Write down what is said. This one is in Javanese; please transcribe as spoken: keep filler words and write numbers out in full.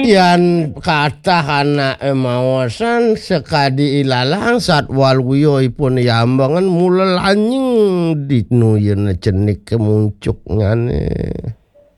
Yan kathah anake maosan sekadi ilalang satwal wiyoipun yambangan mulai lanying dinuyen jenik kemuncuk ngane.